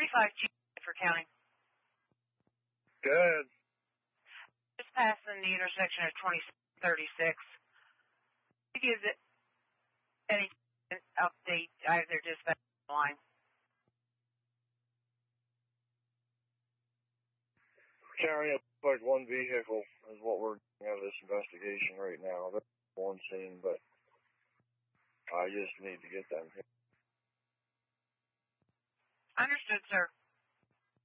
35G for county. Good. Just passing the intersection of 2036. Gives it any update, either dispatch line. Carrying like one vehicle is what we're doing out of this investigation right now. That's one scene, but I just need to get them here. Understood, sir.